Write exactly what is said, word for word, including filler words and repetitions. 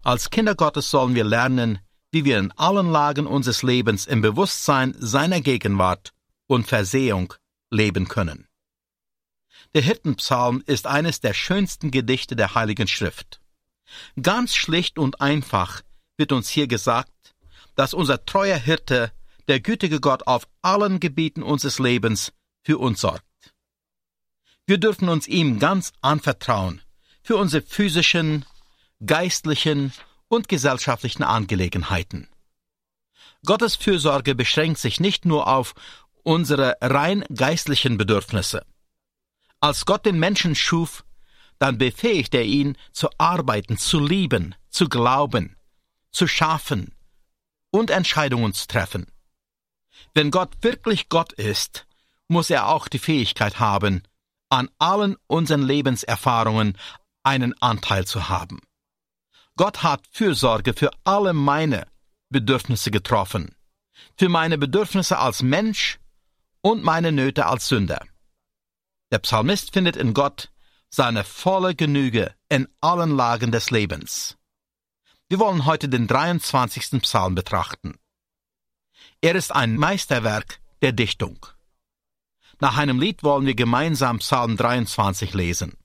Als Kinder Gottes sollen wir lernen, wie wir in allen Lagen unseres Lebens im Bewusstsein seiner Gegenwart und Versehung leben können. Der Hirtenpsalm ist eines der schönsten Gedichte der Heiligen Schrift. Ganz schlicht und einfach wird uns hier gesagt, dass unser treuer Hirte, der gütige Gott, auf allen Gebieten unseres Lebens für uns sorgt. Wir dürfen uns ihm ganz anvertrauen, für unsere physischen, geistlichen und gesellschaftlichen Angelegenheiten. Gottes Fürsorge beschränkt sich nicht nur auf unsere rein geistlichen Bedürfnisse. Als Gott den Menschen schuf, dann befähigt er ihn zu arbeiten, zu lieben, zu glauben, zu schaffen und Entscheidungen zu treffen. Wenn Gott wirklich Gott ist, muss er auch die Fähigkeit haben, an allen unseren Lebenserfahrungen einen Anteil zu haben. Gott hat Fürsorge für alle meine Bedürfnisse getroffen, für meine Bedürfnisse als Mensch und meine Nöte als Sünder. Der Psalmist findet in Gott seine volle Genüge in allen Lagen des Lebens. Wir wollen heute den dreiundzwanzigsten Psalm betrachten. Er ist ein Meisterwerk der Dichtung. Nach einem Lied wollen wir gemeinsam Psalm dreiundzwanzig lesen.